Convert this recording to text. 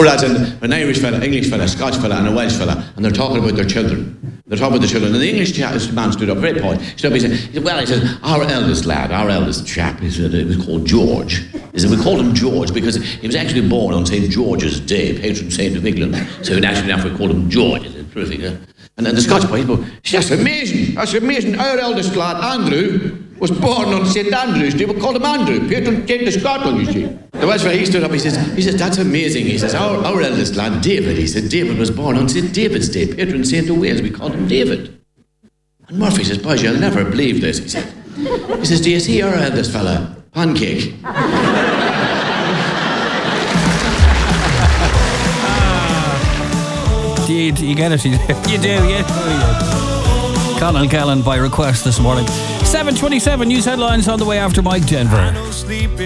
Poor lads, an Irish fella, English fella, Scotch fella and a Welsh fella, and they're talking about their children. And the English man stood up, great point. He stood up, he said, our eldest chap, he said, it was called George. He said, we called him George because he was actually born on St. George's Day, patron saint of England. So naturally enough, we called him George. He said, terrific, huh? And the Scotch boy, he said, that's amazing. Our eldest lad, Andrew, was born on St. Andrew's Day. We called him Andrew, patron saint of Scotland, you see. The Welsh fella, he stood up, he says, that's amazing. He says, our eldest lad, David, he said, David was born on St. David's Day, patron saint of Wales. We called him David. And Murphy says, boys, you'll never believe this, he said. He says, do you see our eldest fella? Pancake. You get it? You do, yeah. Colin Callan by request this morning. 7:27 news headlines on the way after Mike Denver.